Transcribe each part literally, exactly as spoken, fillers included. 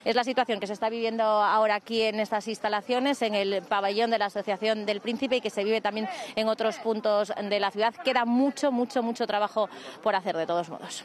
Es la situación que se está viviendo ahora aquí en estas instalaciones, en el pabellón de la Asociación del Príncipe, y que se vive también en otros puntos de la ciudad. Queda mucho, mucho, mucho trabajo por hacer de todos modos.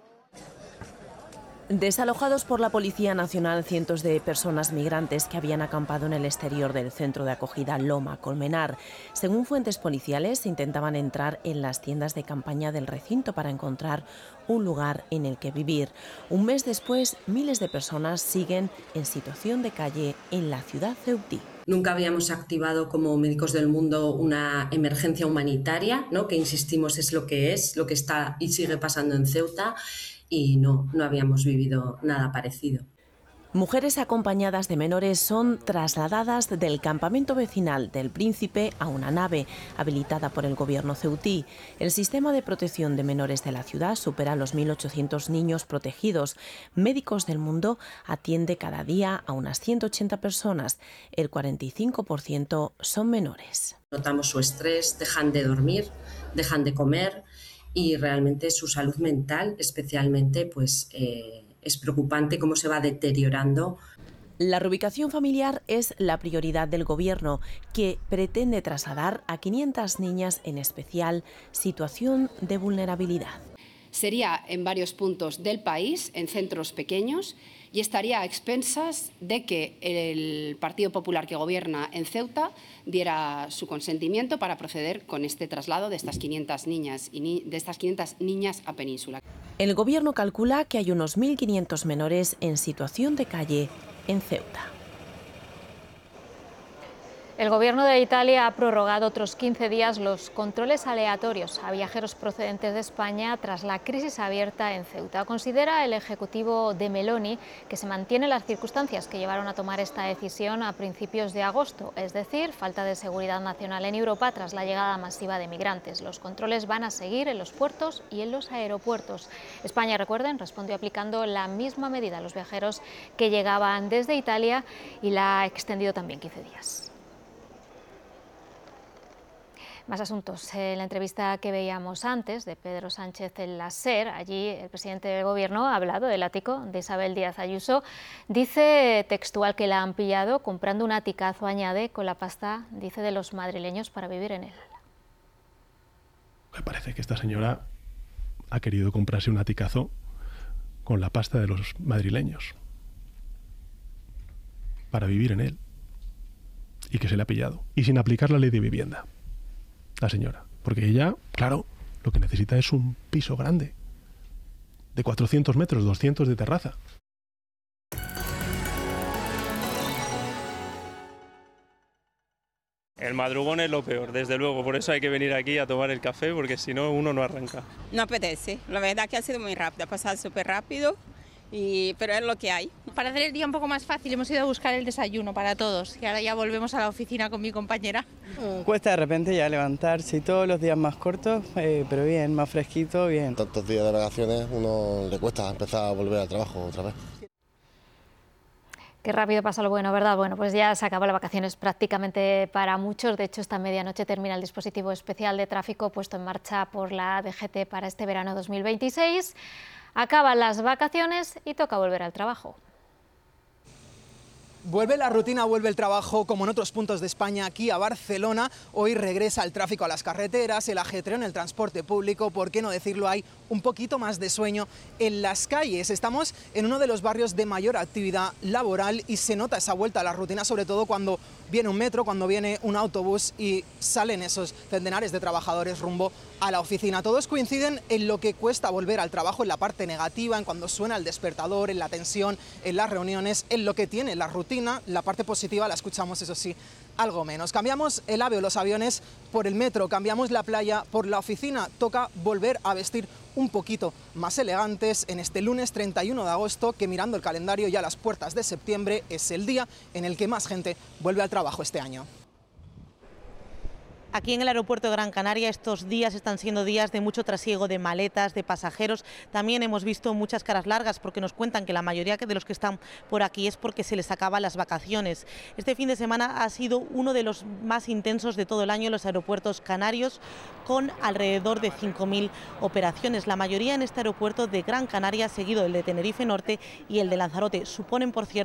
Desalojados por la Policía Nacional, cientos de personas migrantes que habían acampado en el exterior del centro de acogida Loma Colmenar. Según fuentes policiales, intentaban entrar en las tiendas de campaña del recinto para encontrar un lugar en el que vivir. Un mes después, miles de personas siguen en situación de calle en la ciudad ceutí. Nunca habíamos activado como Médicos del Mundo una emergencia humanitaria, ¿no? Que insistimos es lo que es, lo que está y sigue pasando en Ceuta, y no, no habíamos vivido nada parecido. Mujeres acompañadas de menores son trasladadas del campamento vecinal del Príncipe a una nave habilitada por el gobierno ceutí. El sistema de protección de menores de la ciudad supera los mil ochocientos niños protegidos. Médicos del Mundo atiende cada día a unas ciento ochenta personas. El cuarenta y cinco por ciento son menores. Notamos su estrés, dejan de dormir, dejan de comer, y realmente su salud mental, especialmente, pues eh, es preocupante cómo se va deteriorando. La reubicación familiar es la prioridad del Gobierno, que pretende trasladar a quinientas niñas en especial situación de vulnerabilidad. Sería en varios puntos del país, en centros pequeños, y estaría a expensas de que el Partido Popular que gobierna en Ceuta diera su consentimiento para proceder con este traslado de estas quinientas niñas, y ni, de estas quinientas niñas a Península. El Gobierno calcula que hay unos mil quinientos menores en situación de calle en Ceuta. El Gobierno de Italia ha prorrogado otros quince días los controles aleatorios a viajeros procedentes de España tras la crisis abierta en Ceuta. Considera el Ejecutivo de Meloni que se mantienen las circunstancias que llevaron a tomar esta decisión a principios de agosto, es decir, falta de seguridad nacional en Europa tras la llegada masiva de migrantes. Los controles van a seguir en los puertos y en los aeropuertos. España, recuerden, respondió aplicando la misma medida a los viajeros que llegaban desde Italia y la ha extendido también quince días. Más asuntos. En la entrevista que veíamos antes de Pedro Sánchez en la SER, allí el presidente del Gobierno ha hablado del ático de Isabel Díaz Ayuso. Dice textual que la han pillado comprando un aticazo, añade, con la pasta, dice, de los madrileños para vivir en él. Me parece que esta señora ha querido comprarse un aticazo con la pasta de los madrileños para vivir en él, y que se le ha pillado, y sin aplicar la ley de vivienda. La señora, porque ella, claro, lo que necesita es un piso grande, de cuatrocientos metros, doscientos de terraza. El madrugón es lo peor, desde luego, por eso hay que venir aquí a tomar el café, porque si no, uno no arranca. No apetece, la verdad que ha sido muy rápido, ha pasado súper rápido. Y, pero es lo que hay. Para hacer el día un poco más fácil hemos ido a buscar el desayuno para todos y ahora ya volvemos a la oficina con mi compañera. Cuesta de repente ya levantarse y todos los días más cortos, eh, pero bien, más fresquito, bien. Tantos días de vacaciones uno le cuesta empezar a volver al trabajo otra vez. Qué rápido pasa lo bueno, ¿verdad? Bueno, pues ya se acaban las vacaciones prácticamente para muchos. De hecho, esta medianoche termina el dispositivo especial de tráfico puesto en marcha por la D G T para este verano dos mil veintiséis. Acaban las vacaciones y toca volver al trabajo. Vuelve la rutina, vuelve el trabajo, como en otros puntos de España. Aquí a Barcelona hoy regresa el tráfico a las carreteras, el ajetreo en el transporte público, por qué no decirlo, hay un poquito más de sueño en las calles. Estamos en uno de los barrios de mayor actividad laboral y se nota esa vuelta a la rutina, sobre todo cuando viene un metro, cuando viene un autobús y salen esos centenares de trabajadores rumbo a la oficina. Todos coinciden en lo que cuesta volver al trabajo, en la parte negativa, en cuando suena el despertador, en la tensión, en las reuniones, en lo que tiene la rutina. La parte positiva la escuchamos, eso sí, algo menos. Cambiamos el AVE o los aviones por el metro, cambiamos la playa por la oficina. Toca volver a vestir un poquito más elegantes en este lunes treinta y uno de agosto, que mirando el calendario ya a las puertas de septiembre es el día en el que más gente vuelve al trabajo este año. Aquí en el aeropuerto de Gran Canaria estos días están siendo días de mucho trasiego de maletas, de pasajeros. También hemos visto muchas caras largas porque nos cuentan que la mayoría de los que están por aquí es porque se les acaban las vacaciones. Este fin de semana ha sido uno de los más intensos de todo el año en los aeropuertos canarios, con alrededor de cinco mil operaciones. La mayoría en este aeropuerto de Gran Canaria, seguido el de Tenerife Norte y el de Lanzarote. Suponen, por cierto,